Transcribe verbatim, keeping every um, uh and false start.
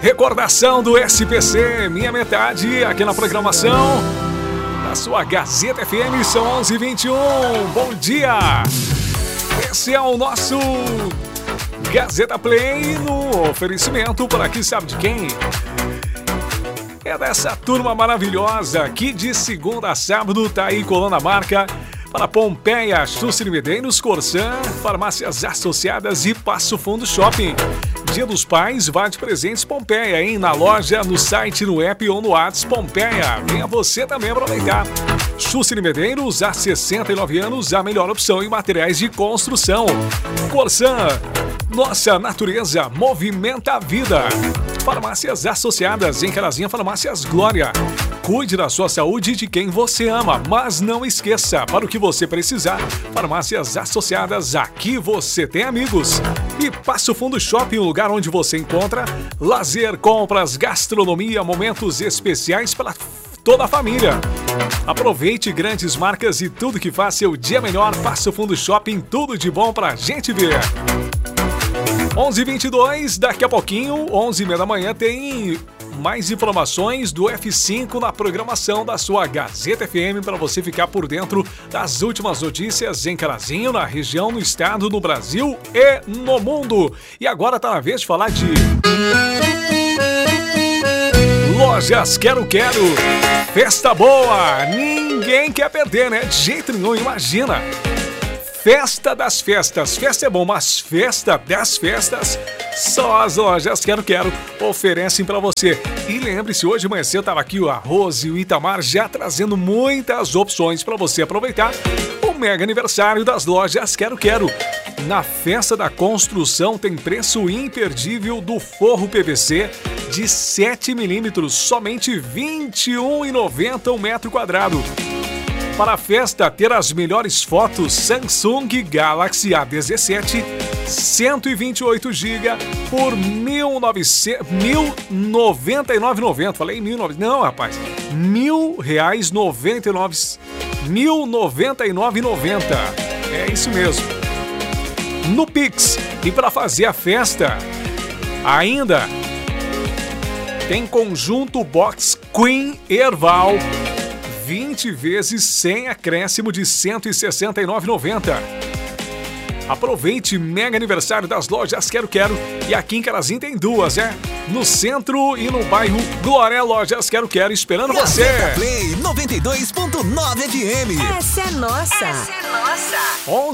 Recordação do S P C, minha metade, aqui na programação da sua Gazeta F M, são onze e vinte e um. Bom dia! Esse é o nosso Gazeta Play no oferecimento por aqui, sabe de quem? É dessa turma maravilhosa que de segunda a sábado tá aí colando a marca para Pompeia, Chucre Medeiros, Corsã, Farmácias Associadas e Passo Fundo Shopping. Dia dos Pais, vá de presentes Pompeia, hein? Na loja, no site, no app ou no WhatsApp Pompeia. Venha você também aproveitar. Chucre Medeiros, há sessenta e nove anos, a melhor opção em materiais de construção. Corsã, nossa natureza movimenta a vida. Farmácias Associadas, em Carazinha, Farmácias Glória. Cuide da sua saúde e de quem você ama, mas não esqueça, para o que você precisar, Farmácias Associadas, aqui você tem amigos. E Passo Fundo Shopping, o lugar onde você encontra lazer, compras, gastronomia, momentos especiais para toda a família. Aproveite grandes marcas e tudo que faz seu dia melhor. Passo Fundo Shopping, tudo de bom pra gente ver. onze e vinte e dois, daqui a pouquinho, onze e meia da manhã, tem mais informações do F cinco na programação da sua Gazeta F M para você ficar por dentro das últimas notícias em Carazinho, na região, no estado, no Brasil e no mundo. E agora tá na vez de falar de Lojas Quero Quero. Festa boa, ninguém quer perder, né? De jeito nenhum, imagina. Festa das festas. Festa é bom, mas festa das festas só as Lojas Quero Quero oferecem para você. E lembre-se, hoje de manhã cedo estava aqui o Arroz e o Itamar já trazendo muitas opções para você aproveitar o mega aniversário das Lojas Quero Quero. Na festa da construção tem preço imperdível do forro P V C de sete milímetros, somente vinte e um reais e noventa centavos um metro quadrado. Para a festa ter as melhores fotos, Samsung Galaxy A dezessete, cento e vinte e oito gigas por mil e noventa e nove reais e noventa centavos. Falei mil e novecentos. Não, rapaz. Mil reais noventa e nove. Mil e noventa e nove reais e noventa centavos. É isso mesmo. No Pix. E para fazer a festa, ainda tem conjunto box Queen Erval. vinte vezes sem acréscimo de cento e sessenta e nove reais e noventa centavos. Aproveite mega aniversário das Lojas Quero Quero. E aqui em Carazinho tem duas, é? No centro e no bairro Glória. Lojas Quero Quero esperando você. Play noventa e dois ponto nove F M. Essa é nossa. Essa é nossa.